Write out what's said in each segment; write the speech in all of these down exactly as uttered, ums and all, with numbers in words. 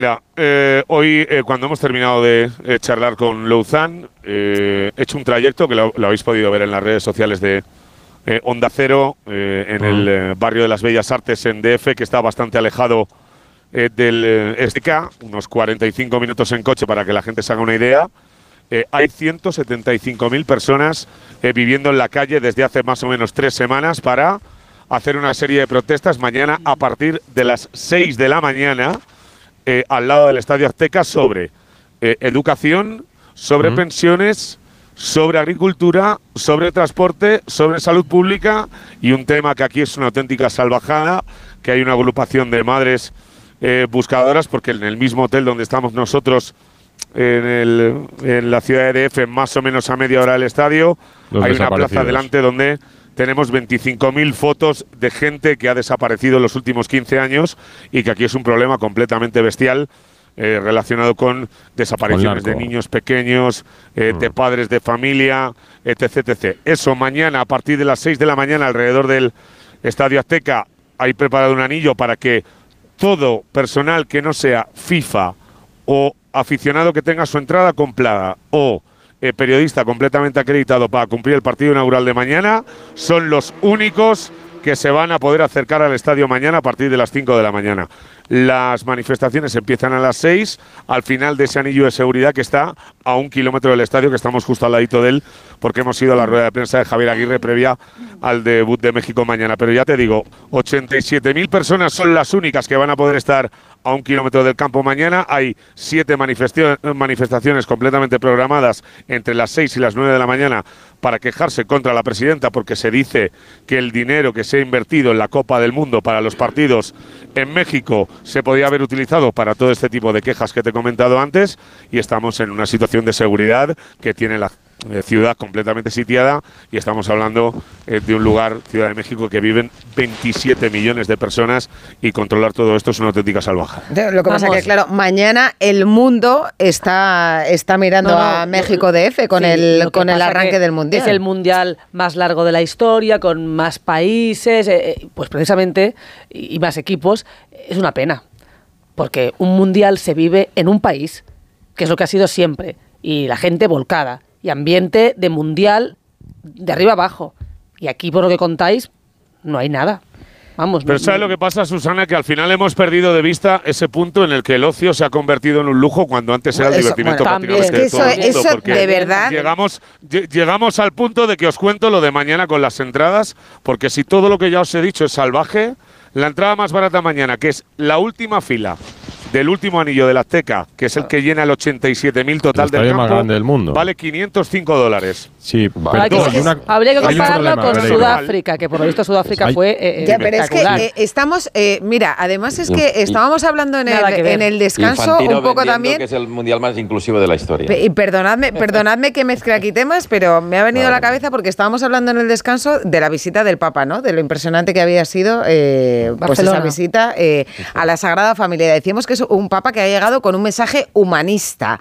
Mira, eh, hoy eh, cuando hemos terminado de eh, charlar con Louzán, eh, he hecho un trayecto que lo, lo habéis podido ver en las redes sociales de eh, Onda Cero, eh, en uh-huh. el eh, barrio de las Bellas Artes en D F, que está bastante alejado eh, del eh, S D K, unos cuarenta y cinco minutos en coche para que la gente se haga una idea. Eh, hay ciento setenta y cinco mil personas eh, viviendo en la calle desde hace más o menos tres semanas para hacer una serie de protestas mañana a partir de las seis de la mañana. Eh, al lado del Estadio Azteca sobre eh, educación, sobre uh-huh. pensiones, sobre agricultura, sobre transporte, sobre salud pública y un tema que aquí es una auténtica salvajada, que hay una agrupación de madres eh, buscadoras, porque en el mismo hotel donde estamos nosotros, en, el, en la ciudad de D F, más o menos a media hora del estadio, Los hay una plaza delante donde tenemos veinticinco mil fotos de gente que ha desaparecido en los últimos quince años y que aquí es un problema completamente bestial eh, relacionado con desapariciones con de niños pequeños, eh, mm. de padres de familia, etc, etcétera. Eso mañana a partir de las seis de la mañana alrededor del Estadio Azteca hay preparado un anillo para que todo personal que no sea FIFA o aficionado que tenga su entrada comprada o Eh, periodista completamente acreditado para cumplir el partido inaugural de mañana, son los únicos que se van a poder acercar al estadio mañana a partir de las cinco de la mañana. Las manifestaciones empiezan a las seis, al final de ese anillo de seguridad que está a un kilómetro del estadio, que estamos justo al ladito de él, porque hemos ido a la rueda de prensa de Javier Aguirre previa al debut de México mañana. Pero ya te digo, ochenta y siete mil personas son las únicas que van a poder estar a un kilómetro del campo mañana. Hay siete manifestaciones completamente programadas entre las seis y las nueve de la mañana para quejarse contra la presidenta, porque se dice que el dinero que se ha invertido en la Copa del Mundo para los partidos en México se podía haber utilizado para todo este tipo de quejas que te he comentado antes, y estamos en una situación de seguridad que tiene la eh, ciudad completamente sitiada, y estamos hablando eh, de un lugar, Ciudad de México, que viven veintisiete millones de personas, y controlar todo esto es una auténtica salvajada. Lo que pasa es que, claro, mañana el mundo está, está mirando no, no, a México D F con sí, el, con el arranque del Mundial. Es el Mundial más largo de la historia, con más países, eh, pues precisamente, y, y más equipos. Es una pena, porque un Mundial se vive en un país, que es lo que ha sido siempre, y la gente volcada, y ambiente de Mundial de arriba abajo. Y aquí, por lo que contáis, no hay nada. Vamos, Pero no, ¿sabes no. lo que pasa, Susana? Que al final hemos perdido de vista ese punto en el que el ocio se ha convertido en un lujo cuando antes era el eso, divertimento bueno, prácticamente es que de todo eso, el mundo. eso de verdad. Llegamos, llegamos al punto de que os cuento lo de mañana con las entradas, porque si todo lo que ya os he dicho es salvaje, la entrada más barata mañana, que es la última fila del último anillo del Azteca, que es el que llena el ochenta y siete mil total del campo, más grande del mundo, vale quinientos cinco dólares. Sí, vale. pero que, una, habría que compararlo con Sudáfrica, que por lo visto Sudáfrica hay, fue eh, ya, pero es que eh, estamos, eh, mira, además es que estábamos hablando en el, en el descanso Infantino un poco también, que es el mundial más inclusivo de la historia. Y perdonadme, perdonadme que mezcle aquí temas, pero me ha venido vale. a la cabeza porque estábamos hablando en el descanso de la visita del Papa, ¿no? De lo impresionante que había sido eh, pues esa visita eh, a la Sagrada Familia. Decíamos que es un Papa que ha llegado con un mensaje humanista.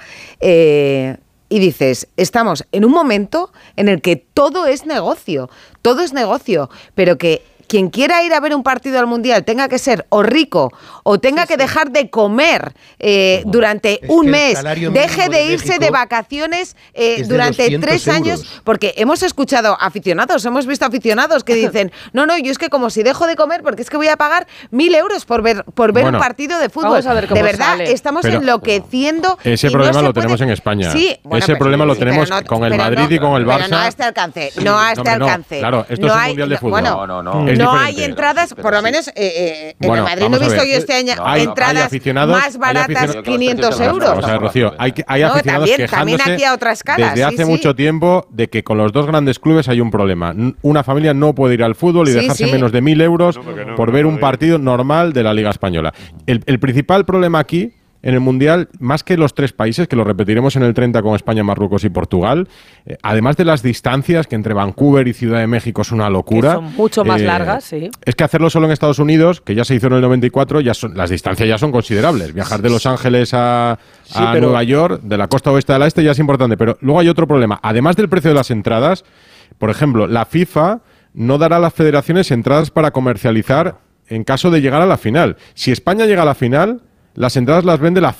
Eh, Y dices, estamos en un momento en el que todo es negocio, todo es negocio, pero que quien quiera ir a ver un partido al Mundial tenga que ser o rico o tenga sí, que sí. dejar de comer eh, durante es un mes, deje de irse de, de vacaciones eh, durante tres años, euros. Porque hemos escuchado aficionados, hemos visto aficionados que dicen, no, no, yo es que como si dejo de comer porque es que voy a pagar mil euros por ver por ver bueno, un partido de fútbol. Vamos a ver cómo de verdad, sale. estamos pero, enloqueciendo. Ese y problema no lo puede... tenemos en España. Sí, bueno, ese pero, problema lo sí, tenemos no, con el Madrid no, y con el Barça. Pero no a este alcance, no a este no, alcance. No, claro, esto no es un hay, mundial de fútbol. No, no, no. Es no diferente. hay entradas, por lo menos eh, eh, en bueno, el Madrid no he visto yo este año no, hay, entradas hay más baratas, quinientos euros. O sea, Rocío, hay, hay aficionados no, también, quejándose también aquí a otra escala, desde sí, hace sí. mucho tiempo de que con los dos grandes clubes hay un problema. Una familia no puede ir al fútbol y sí, dejarse sí. menos de mil euros no, no, por ver no, un partido normal de la Liga Española. El, el principal problema aquí en el Mundial, más que los tres países, que lo repetiremos en el treinta con España, Marruecos y Portugal, eh, además de las distancias, que entre Vancouver y Ciudad de México es una locura. Que son mucho más eh, largas, sí. Es que hacerlo solo en Estados Unidos, que ya se hizo en el noventa y cuatro, ya son, las distancias ya son considerables. Viajar de Los Ángeles a, sí, a pero... Nueva York, de la costa oeste a la este, ya es importante. Pero luego hay otro problema. Además del precio de las entradas, por ejemplo, la FIFA no dará a las federaciones entradas para comercializar en caso de llegar a la final. Si España llega a la final, las entradas las vende la